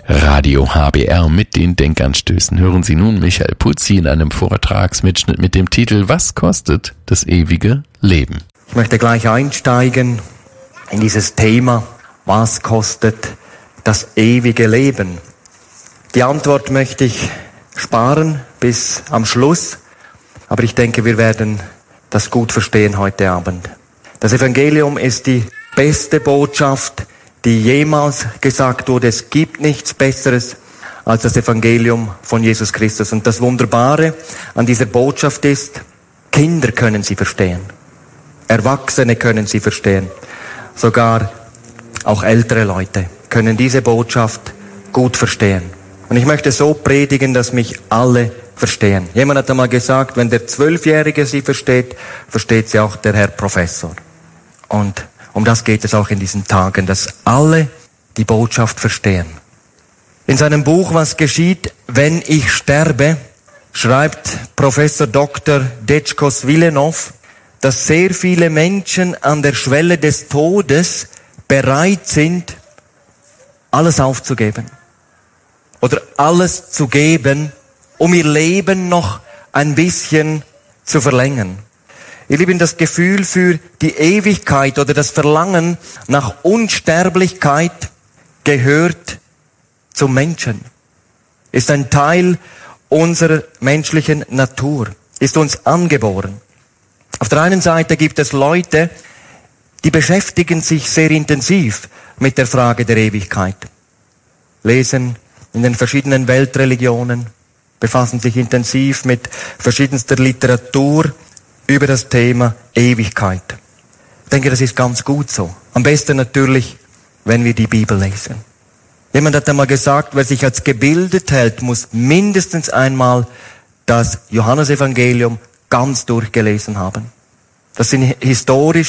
Radio HBR mit den Denkanstößen hören Sie nun Michael Puzzi in einem Vortragsmitschnitt mit dem Titel Was kostet das ewige Leben? Ich möchte gleich einsteigen in dieses Thema, was kostet das ewige Leben? Die Antwort möchte ich sparen bis am Schluss, aber ich denke, wir werden das gut verstehen heute Abend. Das Evangelium ist die beste Botschaft, die jemals gesagt wurde. Es gibt nichts Besseres als das Evangelium von Jesus Christus. Und das Wunderbare an dieser Botschaft ist, Kinder können sie verstehen. Erwachsene können sie verstehen. Sogar auch ältere Leute können diese Botschaft gut verstehen. Und ich möchte so predigen, dass mich alle verstehen. Jemand hat einmal gesagt, wenn der 12-Jährige sie versteht, versteht sie auch der Herr Professor. Und um das geht es auch in diesen Tagen, dass alle die Botschaft verstehen. In seinem Buch Was geschieht, wenn ich sterbe, schreibt Professor Dr. Dečko Svilenov, dass sehr viele Menschen an der Schwelle des Todes bereit sind, alles aufzugeben. Oder alles zu geben, um ihr Leben noch ein bisschen zu verlängern. Ihr Lieben, das Gefühl für die Ewigkeit oder das Verlangen nach Unsterblichkeit gehört zum Menschen. Ist ein Teil unserer menschlichen Natur, ist uns angeboren. Auf der einen Seite gibt es Leute, die beschäftigen sich sehr intensiv mit der Frage der Ewigkeit. Lesen in den verschiedenen Weltreligionen, befassen sich intensiv mit verschiedenster Literatur über das Thema Ewigkeit. Ich denke, das ist ganz gut so. Am besten natürlich, wenn wir die Bibel lesen. Jemand hat einmal gesagt, wer sich als gebildet hält, muss mindestens einmal das Johannesevangelium ganz durchgelesen haben. Das sind historisch